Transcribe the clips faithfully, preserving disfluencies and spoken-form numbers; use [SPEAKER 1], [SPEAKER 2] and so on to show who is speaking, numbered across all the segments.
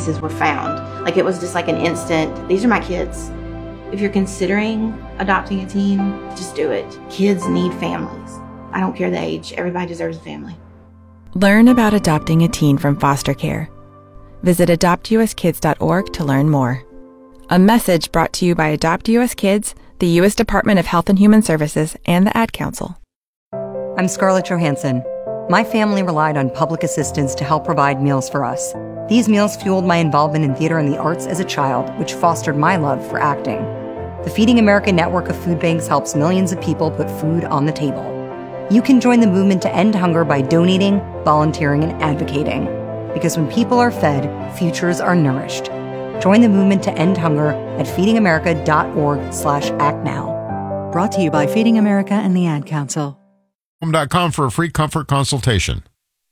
[SPEAKER 1] pieces were found. Like, it was just like an instant, these are my kids. If you're considering adopting a teen, just do it. Kids need families. I don't care the age. Everybody deserves a family.
[SPEAKER 2] Learn about adopting a teen from foster care. Visit adopt u s kids dot org to learn more. A message brought to you by Adopt U S Kids, the U S Department of Health and Human Services, and the Ad Council.
[SPEAKER 3] I'm Scarlett Johansson. My family relied on public assistance to help provide meals for us. These meals fueled my involvement in theater and the arts as a child, which fostered my love for acting. The Feeding America network of food banks helps millions of people put food on the table. You can join the movement to end hunger by donating, volunteering, and advocating. Because when people are fed, futures are nourished. Join the movement to end hunger at feeding america dot org slash act now.
[SPEAKER 4] Brought to you by Feeding America and the Ad Council.
[SPEAKER 5] home dot com for a free comfort consultation.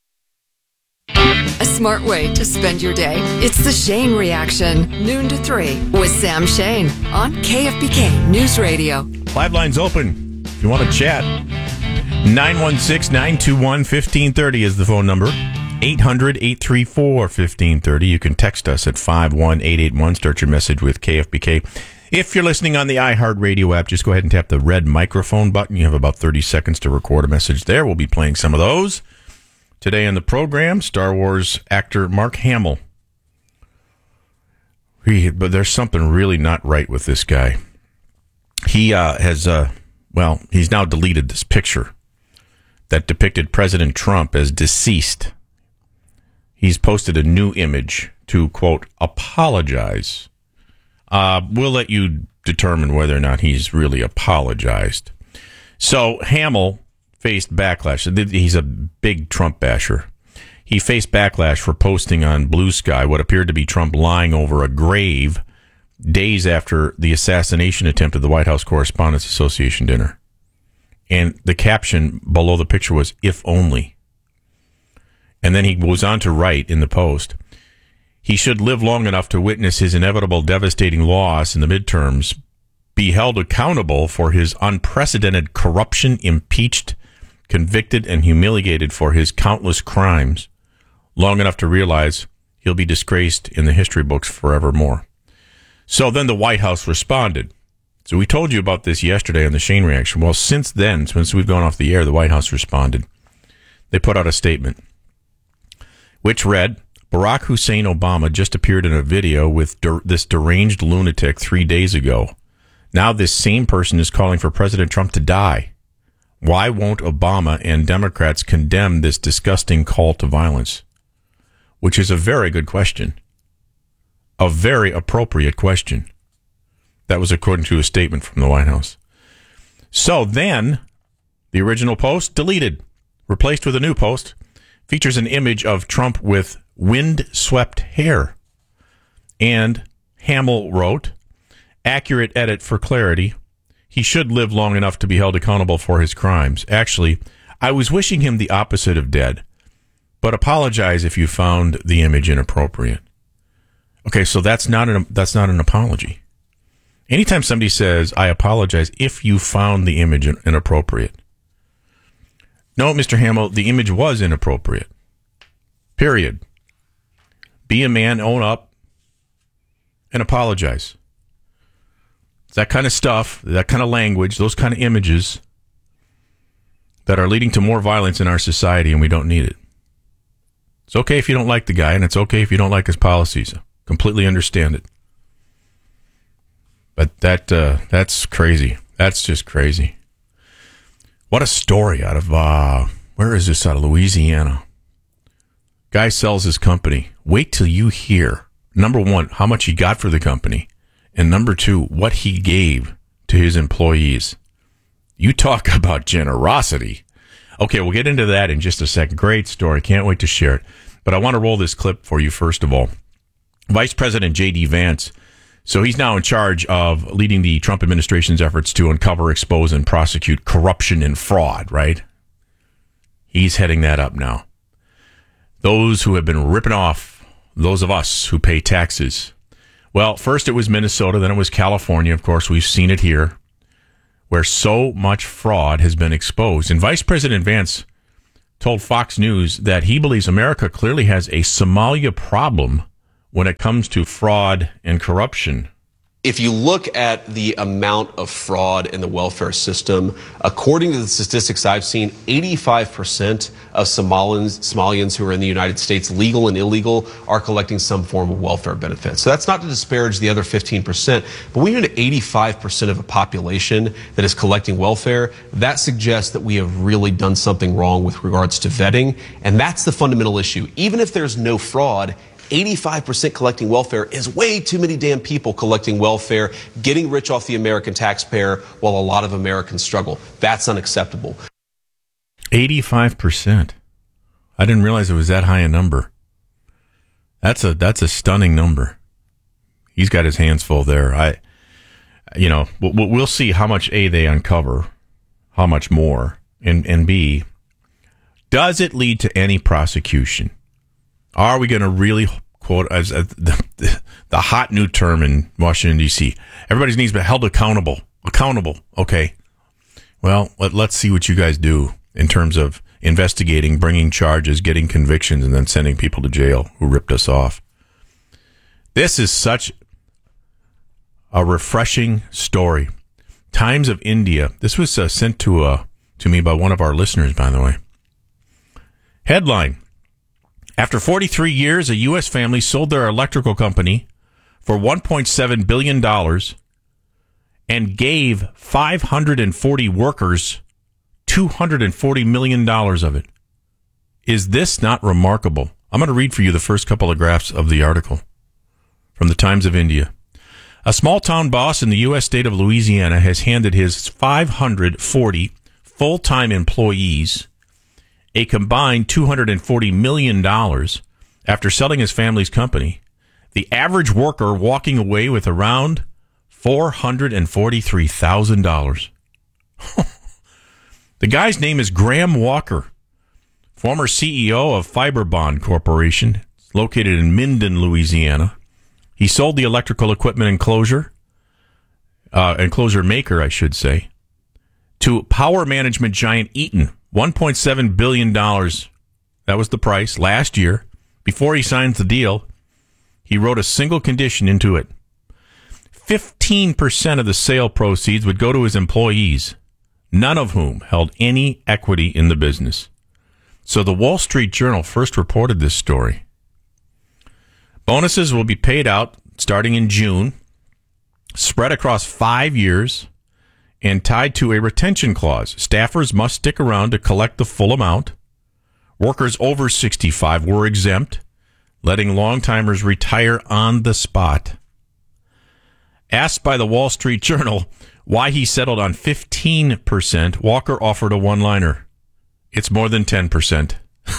[SPEAKER 6] A smart way to spend your day. It's the Shane Reaction, noon to three, with Sam Shane on K F B K News Radio.
[SPEAKER 7] Live lines open if you want to chat. nine one six, nine two one, one five three zero is the phone number. eight hundred, eight three four, one five three zero. You can text us at five one eight eight one. Start your message with K F B K. If you're listening on the iHeartRadio app, just go ahead and tap the red microphone button. You have about thirty seconds to record a message there. We'll be playing some of those. Today on the program, Star Wars actor Mark Hamill. He, but there's something really not right with this guy. He uh, has, uh, well, he's now deleted this picture that depicted President Trump as deceased. He's posted a new image to, quote, apologize. Uh, we'll let you determine whether or not he's really apologized. So Hamill faced backlash. He's a big Trump basher. He faced backlash for posting on Blue Sky what appeared to be Trump lying over a grave days after the assassination attempt at the White House Correspondents Association dinner. And the caption below the picture was, if only. And then he goes on to write in the post, he should live long enough to witness his inevitable devastating loss in the midterms, be held accountable for his unprecedented corruption, impeached, convicted, and humiliated for his countless crimes, long enough to realize he'll be disgraced in the history books forevermore. So then the White House responded. So we told you about this yesterday on the Shane Reaction. Well, since then, since we've gone off the air, the White House responded. They put out a statement, which read, Barack Hussein Obama just appeared in a video with der- this deranged lunatic three days ago. Now this same person is calling for President Trump to die. Why won't Obama and Democrats condemn this disgusting call to violence? Which is a very good question. A very appropriate question. That was according to a statement from the White House. So then, the original post deleted, replaced with a new post, features an image of Trump with wind-swept hair. And Hamill wrote, accurate edit for clarity. He should live long enough to be held accountable for his crimes. Actually, I was wishing him the opposite of dead, but apologize if you found the image inappropriate. Okay, so that's not an that's not an apology. Anytime somebody says, I apologize if you found the image inappropriate. No, Mister Hamill, the image was inappropriate. Period. Be a man, own up, and apologize. That kind of stuff, that kind of language, those kind of images that are leading to more violence in our society, and we don't need it. It's okay if you don't like the guy, and it's okay if you don't like his policies. Completely understand it. But that uh, that's crazy. That's just crazy. What a story out of, uh, where is this, out of Louisiana? Guy sells his company. Wait till you hear, number one, how much he got for the company. And number two, what he gave to his employees. You talk about generosity. Okay, we'll get into that in just a second. Great story. Can't wait to share it. But I want to roll this clip for you first of all. Vice President J D. Vance. So he's now in charge of leading the Trump administration's efforts to uncover, expose, and prosecute corruption and fraud, right? He's heading that up now. Those who have been ripping off those of us who pay taxes. Well, first it was Minnesota, then it was California. Of course, we've seen it here, where so much fraud has been exposed. And Vice President Vance told Fox News that he believes America clearly has a Somalia problem when it comes to fraud and corruption.
[SPEAKER 8] If you look at the amount of fraud in the welfare system, according to the statistics I've seen, eighty-five percent of Somalians, Somalians who are in the United States, legal and illegal, are collecting some form of welfare benefit. So that's not to disparage the other fifteen percent, but when you're at eighty-five percent of a population that is collecting welfare, that suggests that we have really done something wrong with regards to vetting, and that's the fundamental issue. Even if there's no fraud, eighty-five percent collecting welfare is way too many damn people collecting welfare, getting rich off the American taxpayer while a lot of Americans struggle. That's unacceptable.
[SPEAKER 7] eighty-five percent. I didn't realize it was that high a number. That's a that's a stunning number. He's got his hands full there. I, you know, we'll, we'll see how much A, they uncover, how much more, and, and B, does it lead to any prosecution? Are we going to really, quote, as, as the, the, the hot new term in Washington, D C, everybody's needs to be held accountable. Accountable. Okay. Well, let, let's see what you guys do in terms of investigating, bringing charges, getting convictions, and then sending people to jail who ripped us off. This is such a refreshing story. Times of India. This was uh, sent to, uh, to me by one of our listeners, by the way. Headline. After forty-three years, a U S family sold their electrical company for one point seven billion dollars and gave five hundred forty workers two hundred forty million dollars of it. Is this not remarkable? I'm going to read for you the first couple of graphs of the article from the Times of India. A small-town boss in the U S state of Louisiana has handed his five hundred forty full-time employees a combined two hundred forty million dollars after selling his family's company. The average worker walking away with around four hundred forty-three thousand dollars. The guy's name is Graham Walker, former C E O of Fiberbond Corporation, located in Minden, Louisiana. He sold the electrical equipment enclosure, uh, enclosure maker, I should say, to power management giant Eaton. one point seven billion dollars. That was the price last year. Before he signs the deal, he wrote a single condition into it. fifteen percent of the sale proceeds would go to his employees, none of whom held any equity in the business. So the Wall Street Journal first reported this story. Bonuses will be paid out starting in June, spread across five years, and tied to a retention clause. Staffers must stick around to collect the full amount. Workers over sixty-five were exempt, letting long-timers retire on the spot. Asked by the Wall Street Journal why he settled on fifteen percent, Walker offered a one-liner. It's more than ten percent.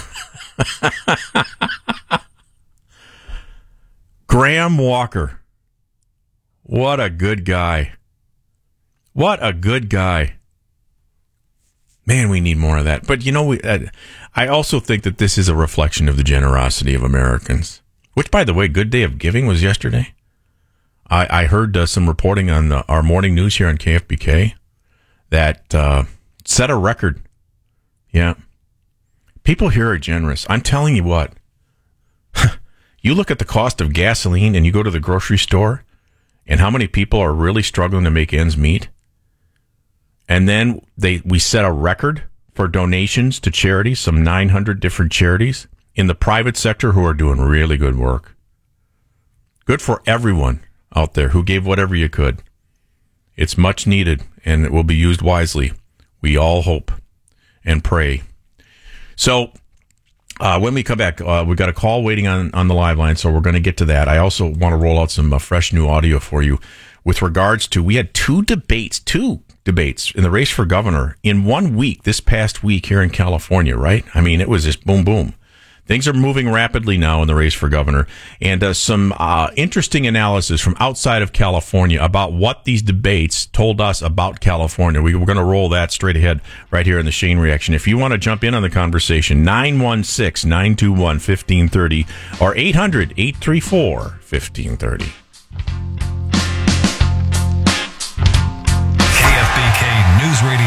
[SPEAKER 7] Graham Walker. What a good guy. What a good guy. Man, we need more of that. But, you know, we, uh, I also think that this is a reflection of the generosity of Americans. Which, by the way, Good Day of Giving was yesterday. I, I heard uh, some reporting on the, our morning news here on K F B K that uh, set a record. Yeah. People here are generous. I'm telling you what. You look at the cost of gasoline and you go to the grocery store and how many people are really struggling to make ends meet. And then they we set a record for donations to charities, some nine hundred different charities in the private sector who are doing really good work. Good for everyone out there who gave whatever you could. It's much needed, and it will be used wisely. We all hope and pray. So uh, when we come back, uh, we've got a call waiting on, on the live line, so we're going to get to that. I also want to roll out some uh, fresh new audio for you with regards to, we had two debates, two debates in the race for governor in one week, this past week here in California, right? I mean, it was just boom, boom. Things are moving rapidly now in the race for governor, and uh, some uh, interesting analysis from outside of California about what these debates told us about California. We, we're going to roll that straight ahead right here in the Shane Reaction. If you want to jump in on the conversation, nine one six, nine two one, one five three zero or eight hundred, eight three four, one five three zero.
[SPEAKER 9] K F B K News Radio. Major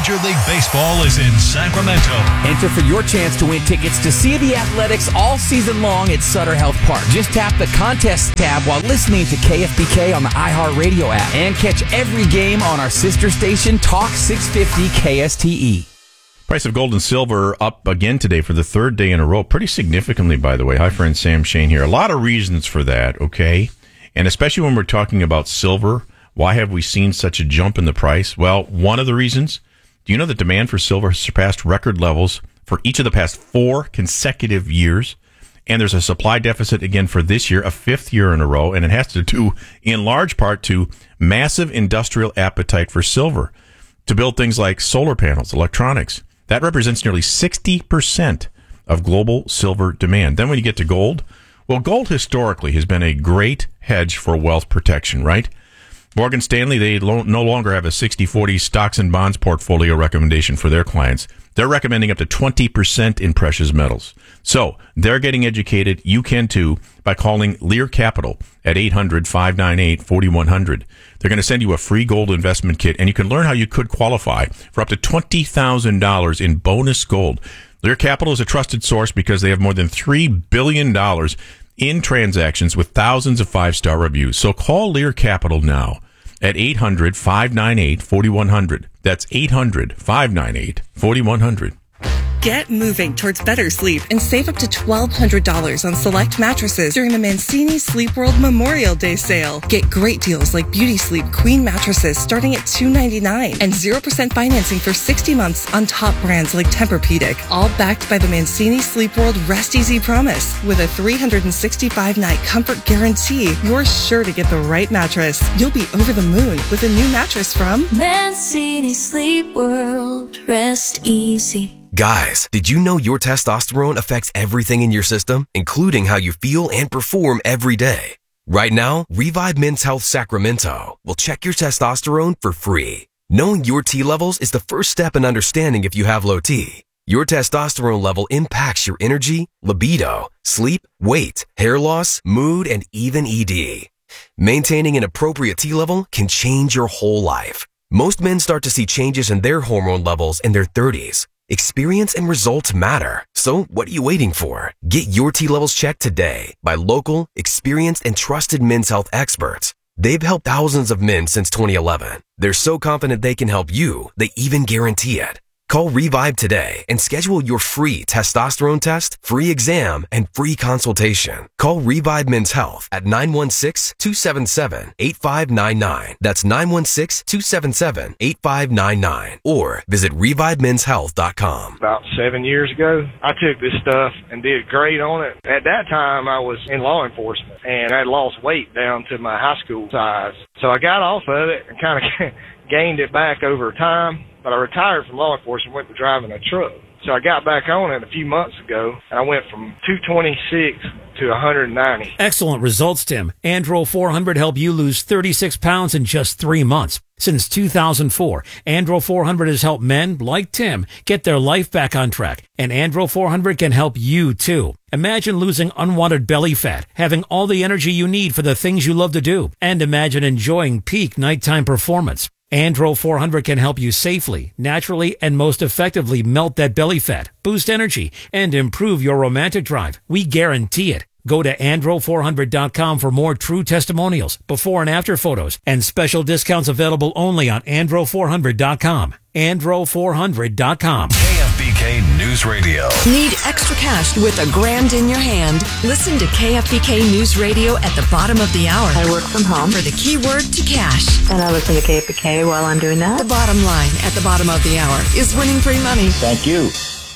[SPEAKER 9] Major League Baseball is in Sacramento.
[SPEAKER 10] Enter for your chance to win tickets to see the Athletics all season long at Sutter Health Park. Just tap the contest tab while listening to K F B K on the iHeartRadio app and catch every game on our sister station, Talk six fifty K S T E.
[SPEAKER 7] Price of gold and silver up again today for the third day in a row, pretty significantly, by the way. Hi, friend Sam Shane here. A lot of reasons for that, okay? And especially when we're talking about silver, why have we seen such a jump in the price? Well, one of the reasons, do you know that demand for silver has surpassed record levels for each of the past four consecutive years? And there's a supply deficit again for this year, a fifth year in a row, and it has to do in large part to massive industrial appetite for silver to build things like solar panels, electronics. That represents nearly sixty percent of global silver demand. Then when you get to gold, well, gold historically has been a great hedge for wealth protection, right? Morgan Stanley, they lo- no longer have a sixty forty stocks and bonds portfolio recommendation for their clients. They're recommending up to twenty percent in precious metals. So they're getting educated. You can too by calling Lear Capital at eight hundred, five nine eight, four one zero zero. They're going to send you a free gold investment kit, and you can learn how you could qualify for up to twenty thousand dollars in bonus gold. Lear Capital is a trusted source because they have more than three billion dollars in transactions with thousands of five-star reviews. So call Lear Capital now at eight hundred, five nine eight, four one zero zero. That's eight hundred, five nine eight, four one zero zero.
[SPEAKER 11] Get moving towards better sleep and save up to twelve hundred dollars on select mattresses during the Mancini Sleep World Memorial Day sale. Get great deals like Beauty Sleep Queen mattresses starting at two hundred ninety-nine dollars and zero percent financing for sixty months on top brands like Tempur-Pedic. All backed by the Mancini Sleep World Rest Easy Promise. With a three hundred sixty-five night comfort guarantee, you're sure to get the right mattress. You'll be over the moon with a new mattress from
[SPEAKER 12] Mancini Sleep World. Rest easy.
[SPEAKER 13] Guys, did you know your testosterone affects everything in your system, including how you feel and perform every day? Right now, Revive Men's Health Sacramento will check your testosterone for free. Knowing your T levels is the first step in understanding if you have low T. Your testosterone level impacts your energy, libido, sleep, weight, hair loss, mood, and even E D. Maintaining an appropriate T level can change your whole life. Most men start to see changes in their hormone levels in their thirties. Experience and results matter. So what are you waiting for? Get your T levels checked today by local, experienced, and trusted men's health experts. They've helped thousands of men since twenty eleven. They're so confident they can help you, they even guarantee it. Call Revive today and schedule your free testosterone test, free exam, and free consultation. Call Revive Men's Health at nine one six, two seven seven, eight five nine nine. That's nine one six, two seven seven, eight five nine nine. Or visit revive men's health dot com.
[SPEAKER 14] About seven years ago, I took this stuff and did great on it. At that time, I was in law enforcement, and I lost weight down to my high school size. So I got off of it and kind of gained it back over time. But I retired from law enforcement and went to driving a truck. So I got back on it a few months ago, and I went from two twenty-six to one hundred ninety.
[SPEAKER 15] Excellent results, Tim. Andro four hundred helped you lose thirty-six pounds in just three months. Since two thousand four, Andro four hundred has helped men like Tim get their life back on track. And Andro four hundred can help you, too. Imagine losing unwanted belly fat, having all the energy you need for the things you love to do, and imagine enjoying peak nighttime performance. Andro four hundred can help you safely, naturally, and most effectively melt that belly fat, boost energy, and improve your romantic drive. We guarantee it. Go to andro four hundred dot com for more true testimonials, before and after photos, and special discounts available only on andro four hundred dot com. andro four hundred dot com.
[SPEAKER 9] K F B K News Radio.
[SPEAKER 6] Need extra cash with a grand in your hand? Listen to K F B K News Radio at the bottom of the hour.
[SPEAKER 16] I work from home.
[SPEAKER 6] For the keyword to cash.
[SPEAKER 16] And I listen to K F B K while I'm doing that.
[SPEAKER 6] The bottom line at the bottom of the hour is winning free money.
[SPEAKER 9] Thank you.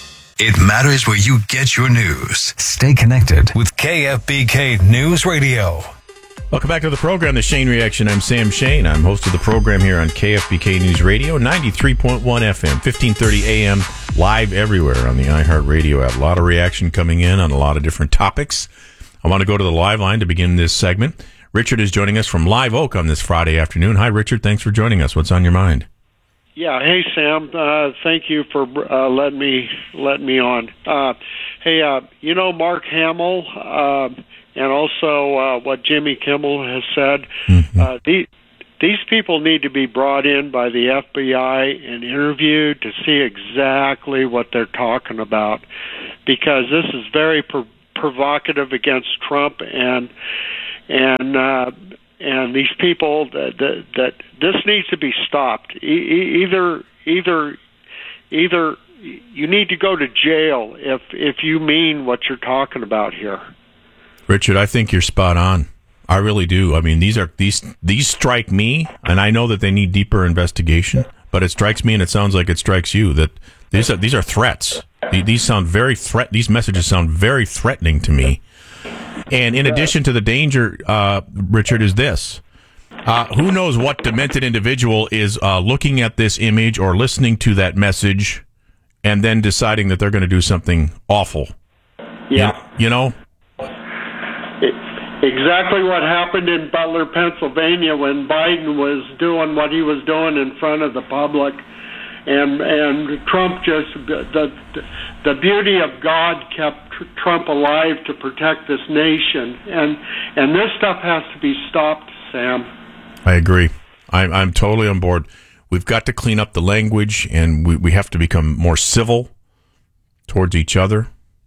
[SPEAKER 9] It matters where you get your news. Stay connected with K F B K News Radio.
[SPEAKER 7] Welcome back to the program, The Shane Reaction. I'm Sam Shane. I'm host of the program here on K F B K News Radio, ninety-three point one F M, fifteen thirty A M, live everywhere on the iHeartRadio app. A lot of reaction coming in on a lot of different topics. I want to go to the live line to begin this segment. Richard is joining us from Live Oak on this Friday afternoon. Hi, Richard. Thanks for joining us. What's on your mind?
[SPEAKER 17] Yeah, hey Sam. Uh, thank you for uh, letting me letting me on. Uh, hey, uh, you know Mark Hamill, uh, and also uh, what Jimmy Kimmel has said. Mm-hmm. Uh, these these people need to be brought in by the F B I and interviewed to see exactly what they're talking about, because this is very pro- provocative against Trump, and and uh, and these people that, that that this needs to be stopped. E- either either either you need to go to jail if if you mean what you're talking about here.
[SPEAKER 7] Richard, I think you're spot on. I really do. I mean, these are these these strike me, and I know that they need deeper investigation. But it strikes me, and it sounds like it strikes you, that these are these are threats. These sound very threat. These messages sound very threatening to me. And in addition to the danger, uh, Richard, is this: uh, who knows what demented individual is uh, looking at this image or listening to that message, and then deciding that they're going to do something awful.
[SPEAKER 17] Yeah,
[SPEAKER 7] you, you know.
[SPEAKER 17] Exactly what happened in Butler, Pennsylvania, when Biden was doing what he was doing in front of the public, and and Trump just the the beauty of God kept Trump alive to protect this nation, and and this stuff has to be stopped, Sam.
[SPEAKER 7] I agree. I'm I'm totally on board. We've got to clean up the language, and we we have to become more civil towards each other.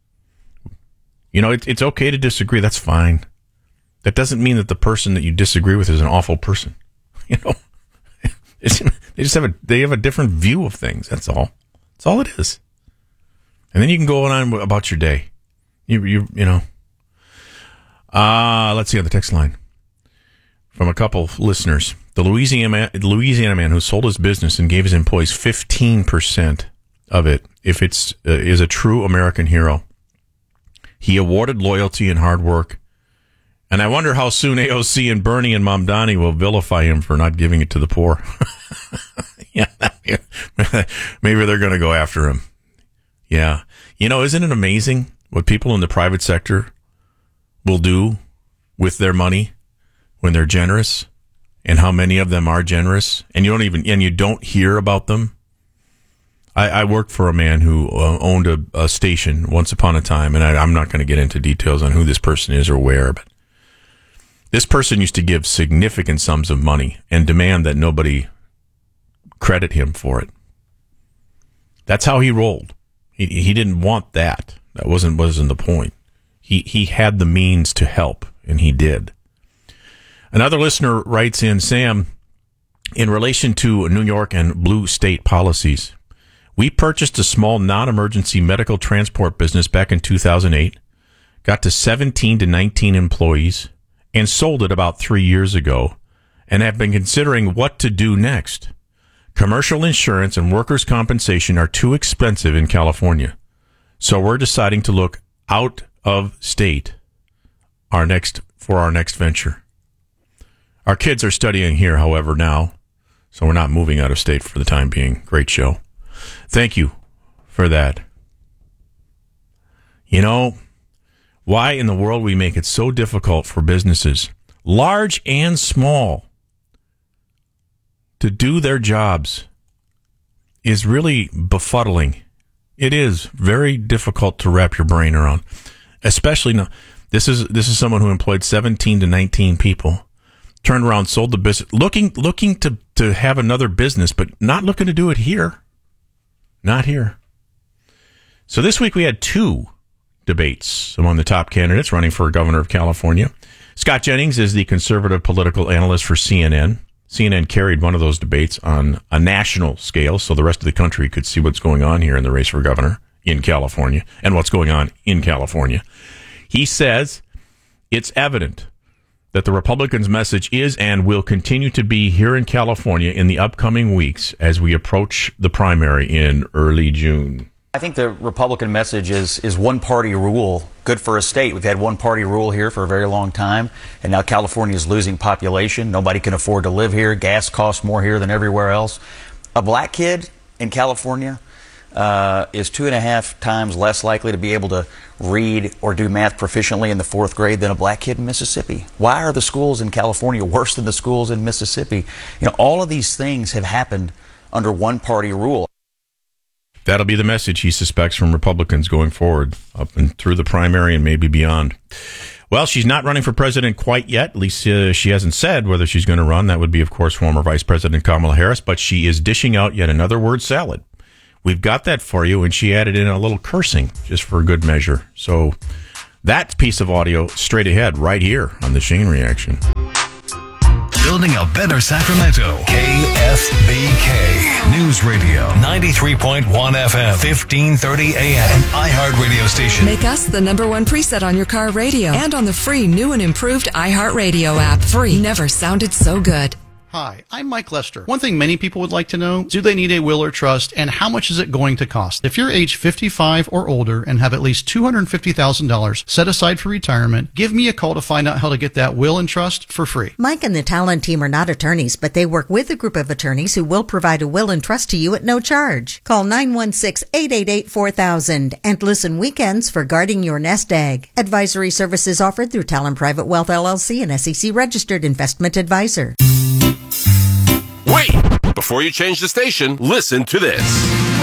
[SPEAKER 7] You know, it, it's okay to disagree. That's fine. That doesn't mean that the person that you disagree with is an awful person. You know, it's, they just have a they have a different view of things. That's all. That's all it is. And then you can go on about your day. You you you know. Uh let's see on the text line from a couple of listeners. The Louisiana Louisiana man who sold his business and gave his employees fifteen percent of it, if it's uh, is a true American hero. He awarded loyalty and hard work. And I wonder how soon A O C and Bernie and Mamdani will vilify him for not giving it to the poor. Yeah, maybe they're going to go after him. Yeah. You know, isn't it amazing what people in the private sector will do with their money when they're generous, and how many of them are generous, and you don't even, and you don't hear about them? I, I worked for a man who uh, owned a, a station once upon a time, and I, I'm not going to get into details on who this person is or where, but this person used to give significant sums of money and demand that nobody credit him for it. That's how he rolled. He he didn't want that. That wasn't wasn't the point. He he had the means to help, and he did. Another listener writes in, Sam, in relation to New York and blue state policies, we purchased a small non-emergency medical transport business back in two thousand eight, got to seventeen to nineteen employees, and sold it about three years ago, and have been considering what to do next. Commercial insurance and workers' compensation are too expensive in California, so we're deciding to look out of state our next for our next venture. Our kids are studying here, however, now, so we're not moving out of state for the time being. Great show. Thank you for that. You know, why in the world we make it so difficult for businesses, large and small, to do their jobs is really befuddling. It is very difficult to wrap your brain around, especially now. This is this is someone who employed seventeen to nineteen people, turned around, sold the business, looking looking to to have another business, but not looking to do it here. Not here. So this week we had two debates among the top candidates running for governor of California. Scott Jennings is the conservative political analyst for C N N. C N N carried one of those debates on a national scale, so the rest of the country could see what's going on here in the race for governor in California and what's going on in California. He says it's evident that the Republicans' message is and will continue to be here in California in the upcoming weeks as we approach the primary in early June.
[SPEAKER 18] I think the Republican message is is one-party rule, good for a state. We've had one-party rule here for a very long time, and now California is losing population. Nobody can afford to live here. Gas costs more here than everywhere else. A black kid in California uh, is two and a half times less likely to be able to read or do math proficiently in the fourth grade than a black kid in Mississippi. Why are the schools in California worse than the schools in Mississippi? You know, all of these things have happened under one-party rule.
[SPEAKER 7] That'll be the message he suspects from Republicans going forward up and through the primary and maybe beyond. Well, she's not running for president quite yet. At least uh, she hasn't said whether she's going to run. That would be, of course, former Vice President Kamala Harris. But she is dishing out yet another word salad. We've got that for you, and she added in a little cursing just for good measure. So that piece of audio straight ahead right here on the Shane Reaction.
[SPEAKER 9] Building a better Sacramento. K F B K News Radio. ninety-three point one F M. fifteen thirty A M. iHeart Radio station.
[SPEAKER 6] Make us the number one preset on your car radio and on the free new and improved iHeartRadio app. Free never sounded so good.
[SPEAKER 19] Hi, I'm Mike Lester. One thing many people would like to know, do they need a will or trust, and how much is it going to cost? If you're age fifty-five or older and have at least two hundred fifty thousand dollars set aside for retirement, give me a call to find out how to get that will and trust for free.
[SPEAKER 20] Mike and the Talon team are not attorneys, but they work with a group of attorneys who will provide a will and trust to you at no charge. Call nine one six, eight eight eight, four thousand and listen weekends for Guarding Your Nest Egg. Advisory services offered through Talon Private Wealth L L C, an S E C registered investment advisor.
[SPEAKER 21] Wait! Before you change the station, listen to this.